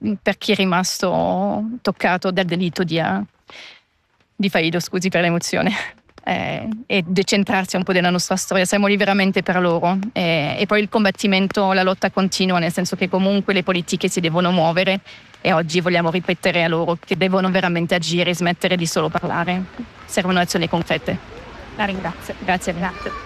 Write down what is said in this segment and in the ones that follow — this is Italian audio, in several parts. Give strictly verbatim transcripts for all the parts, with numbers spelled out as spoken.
per chi è rimasto toccato dal delitto di, uh, di Faido, scusi per l'emozione, eh, e decentrarsi un po' della nostra storia. Siamo lì veramente per loro, eh, e poi il combattimento, la lotta continua, nel senso che comunque le politiche si devono muovere e oggi vogliamo ripetere a loro che devono veramente agire e smettere di solo parlare. Servono azioni concrete. La ringrazio. Grazie. Grazie.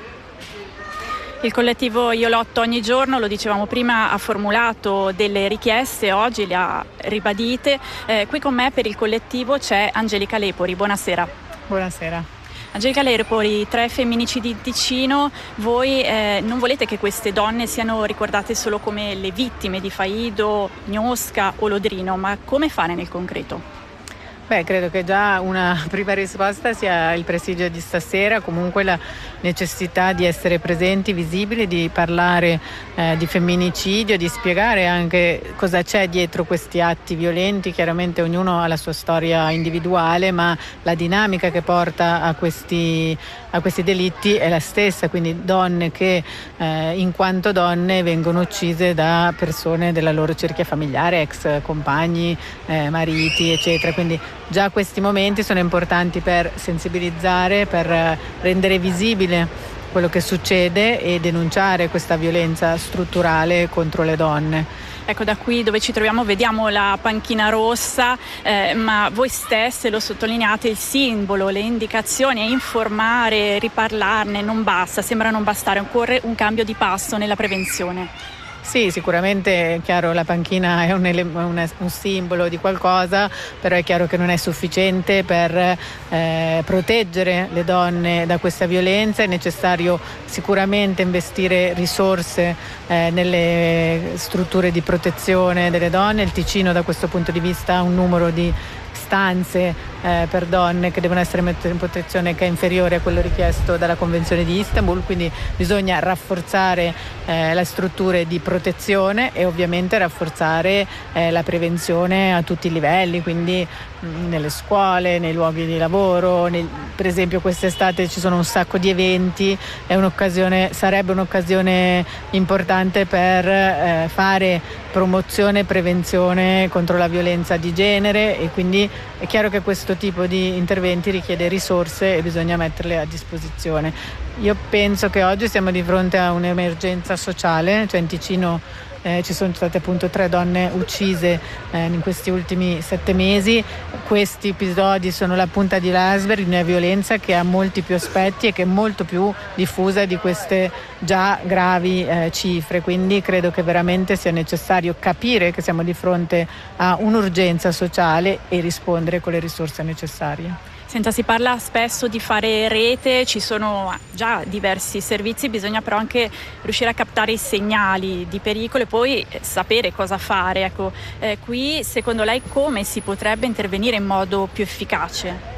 Il collettivo Io Lotto Ogni Giorno, lo dicevamo prima, ha formulato delle richieste, oggi le ha ribadite. Eh, qui con me per il collettivo c'è Angelica Lepori. Buonasera. Buonasera. Angelica Lepori, tre femminicidi in Ticino. Voi eh, non volete che queste donne siano ricordate solo come le vittime di Faido, Gnosca o Lodrino, ma come fare nel concreto? Beh, credo che già una prima risposta sia il presidio di stasera, comunque la necessità di essere presenti, visibili, di parlare eh, di femminicidio, di spiegare anche cosa c'è dietro questi atti violenti. Chiaramente ognuno ha la sua storia individuale, ma la dinamica che porta a questi, a questi delitti è la stessa, quindi donne che eh, in quanto donne vengono uccise da persone della loro cerchia familiare, ex compagni, eh, mariti, eccetera. Quindi già questi momenti sono importanti per sensibilizzare, per rendere visibile quello che succede e denunciare questa violenza strutturale contro le donne. Ecco, da qui dove ci troviamo vediamo la panchina rossa, eh, ma voi stesse lo sottolineate, il simbolo, le indicazioni, informare, riparlarne non basta, sembra non bastare, occorre un cambio di passo nella prevenzione. Sì, sicuramente è chiaro, la panchina è un, ele- un, un simbolo di qualcosa, però è chiaro che non è sufficiente per eh, proteggere le donne da questa violenza. È necessario sicuramente investire risorse eh, nelle strutture di protezione delle donne. Il Ticino da questo punto di vista ha un numero di stanze eh, per donne che devono essere messe in protezione che è inferiore a quello richiesto dalla Convenzione di Istanbul, quindi bisogna rafforzare eh, le strutture di protezione e ovviamente rafforzare eh, la prevenzione a tutti i livelli, quindi mh, nelle scuole, nei luoghi di lavoro, nel, per esempio quest'estate ci sono un sacco di eventi, è un'occasione, sarebbe un'occasione importante per eh, fare promozione e prevenzione contro la violenza di genere, e quindi è chiaro che questo tipo di interventi richiede risorse e bisogna metterle a disposizione. Io penso che oggi siamo di fronte a un'emergenza sociale, cioè in Ticino Eh, ci sono state appunto tre donne uccise eh, in questi ultimi sette mesi. Questi episodi sono la punta di l'iceberg di una violenza che ha molti più aspetti e che è molto più diffusa di queste già gravi eh, cifre, quindi credo che veramente sia necessario capire che siamo di fronte a un'urgenza sociale e rispondere con le risorse necessarie. Senta, si parla spesso di fare rete, ci sono già diversi servizi, bisogna però anche riuscire a captare i segnali di pericolo e poi sapere cosa fare. Ecco, eh, qui secondo lei come si potrebbe intervenire in modo più efficace?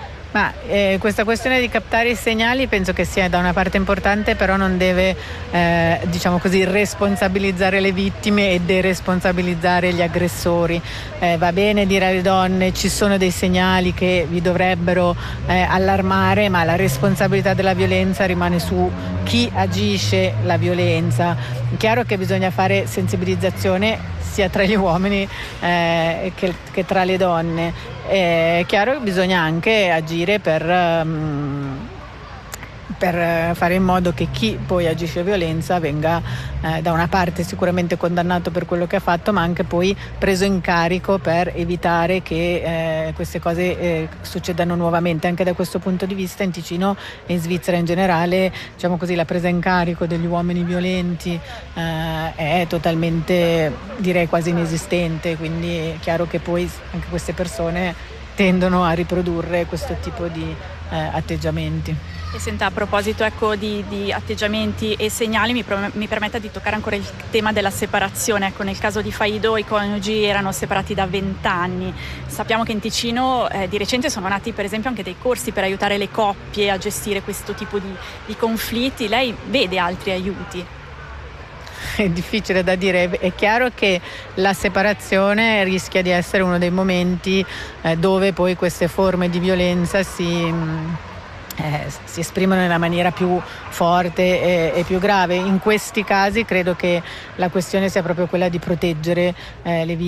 Ma eh, questa questione di captare i segnali penso che sia da una parte importante, però non deve eh, diciamo così responsabilizzare le vittime e deresponsabilizzare gli aggressori. Eh, va bene dire alle donne ci sono dei segnali che vi dovrebbero eh, allarmare, ma la responsabilità della violenza rimane su chi agisce la violenza. È chiaro che bisogna fare sensibilizzazione sia tra gli uomini eh, che, che tra le donne. È chiaro che bisogna anche agire per, um, per fare in modo che chi poi agisce violenza venga eh, da una parte sicuramente condannato per quello che ha fatto, ma anche poi preso in carico per evitare che eh, queste cose eh, succedano nuovamente. Anche da questo punto di vista in Ticino e in Svizzera in generale, diciamo così, la presa in carico degli uomini violenti eh, è totalmente, direi quasi inesistente, quindi è chiaro che poi anche queste persone tendono a riprodurre questo tipo di eh, atteggiamenti. E senta, a proposito ecco, di, di atteggiamenti e segnali, mi, pro- mi permetta di toccare ancora il tema della separazione. Ecco, nel caso di Faido i coniugi erano separati da vent'anni. Sappiamo che in Ticino eh, di recente sono nati per esempio anche dei corsi per aiutare le coppie a gestire questo tipo di, di conflitti. Lei vede altri aiuti? È difficile da dire, è chiaro che la separazione rischia di essere uno dei momenti eh, dove poi queste forme di violenza si... Mh, Eh, si esprimono nella maniera più forte e, e più grave. In questi casi credo che la questione sia proprio quella di proteggere eh, le vittime